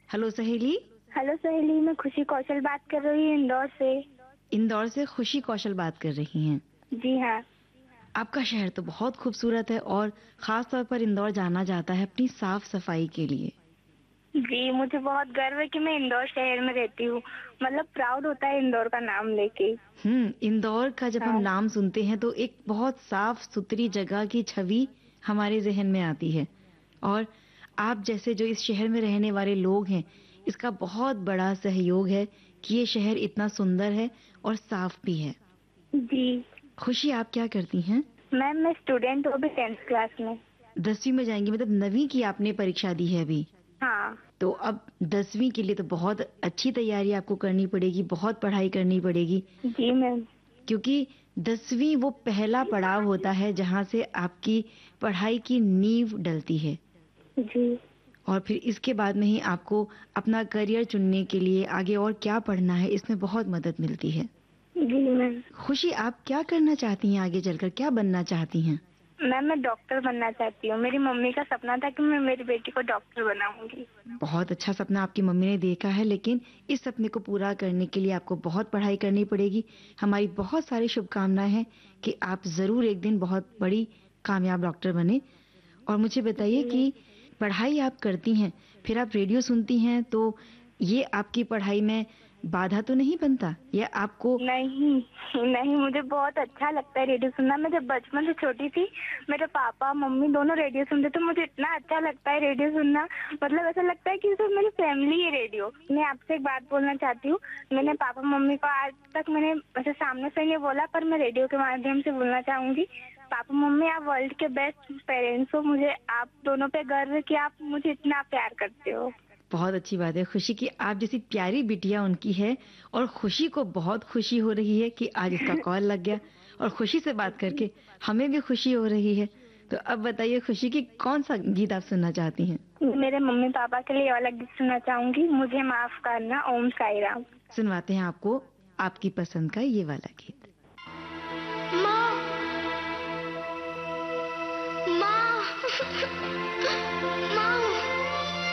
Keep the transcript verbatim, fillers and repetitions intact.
Hello सहेली। Hello सहेली, मैं खुशी कौशल बात कर रही हूँ इंदौर से। इंदौर से खुशी कौशल बात कर रही हैं। जी हाँ। आपका शहर तो बहुत खूबसूरत है और खास तौर पर इंदौर जाना जाता है अपनी साफ सफाई के लिए। जी, मुझे बहुत गर्व है कि मैं इंदौर शहर में रहती हूँ। मतलब प्राउड होता है इंदौर का नाम लेके। हम्म इंदौर का जब हम हाँ। नाम सुनते हैं तो एक बहुत साफ सुथरी जगह की छवि हमारे जहन में आती है। और आप जैसे जो इस शहर में रहने वाले लोग हैं, इसका बहुत बड़ा सहयोग है कि ये शहर इतना सुंदर है और साफ भी है। जी खुशी, आप क्या करती हैं? मैम, मैं स्टूडेंट हूँ अभी टेंथ क्लास में। दसवीं में जाएंगी, मतलब नवीं की आपने परीक्षा दी है अभी। हाँ। तो अब दसवीं के लिए तो बहुत अच्छी तैयारी आपको करनी पड़ेगी, बहुत पढ़ाई करनी पड़ेगी। जी मैम। क्योंकि दसवीं वो पहला पड़ाव होता है जहां से आपकी पढ़ाई की नींव डलती है। जी। और फिर इसके बाद में ही आपको अपना करियर चुनने के लिए आगे और क्या पढ़ना है, इसमें बहुत मदद मिलती है। जी मैम। खुशी, आप क्या करना चाहती हैं आगे चलकर, क्या बनना चाहती हैं? मैम, मैं डॉक्टर बनना चाहती हूँ। मेरी मम्मी का सपना था कि मैं मेरी बेटी को डॉक्टर बनाऊंगी। बहुत अच्छा सपना आपकी मम्मी ने देखा है, लेकिन इस सपने को पूरा करने के लिए आपको बहुत पढ़ाई करनी पड़ेगी। हमारी बहुत सारी शुभकामनाएं हैं कि आप जरूर एक दिन बहुत बड़ी कामयाब डॉक्टर बने। और मुझे बताइए जी कि पढ़ाई आप करती हैं, फिर आप रेडियो सुनती हैं, तो ये आपकी पढ़ाई में बाधा तो नहीं बनता? या आपको? नहीं, नहीं, मुझे बहुत अच्छा लगता है रेडियो सुनना। मैं जब बचपन से छोटी थी, मेरे पापा मम्मी दोनों रेडियो सुनते, तो मुझे इतना अच्छा लगता है रेडियो सुनना। मतलब ऐसा लगता है कि तो मेरी फैमिली है रेडियो। मैं आपसे एक बात बोलना चाहती हूँ। मैंने पापा मम्मी को आज तक मैंने ऐसे सामने से नहीं बोला, पर मैं रेडियो के माध्यम से बोलना चाहूंगी। पापा मम्मी, आप वर्ल्ड के बेस्ट पेरेंट्स हो। मुझे आप दोनों पे गर्व है कि आप मुझे इतना प्यार करते हो। बहुत अच्छी बात है खुशी कि आप जैसी प्यारी बिटिया उनकी है। और खुशी को बहुत खुशी हो रही है कि आज इसका कॉल लग गया और खुशी से बात करके हमें भी खुशी हो रही है। तो अब बताइए खुशी कि कौन सा गीत आप सुनना चाहती हैं? मेरे मम्मी पापा के लिए अलग गीत सुनना चाहूंगी, मुझे माफ करना, ओम साई राम। सुनवाते हैं आपको आपकी पसंद का ये वाला गीत। माँ, माँ, माँ